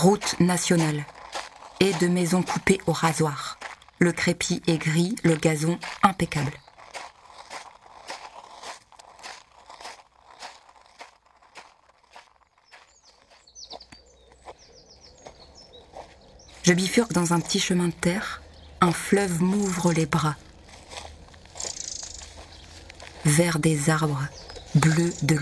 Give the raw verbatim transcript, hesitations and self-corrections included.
Route nationale. Et de maisons coupées au rasoir. Le crépi est gris, le gazon impeccable. Je bifurque dans un petit chemin de terre, un fleuve m'ouvre les bras. Vert des arbres, bleu de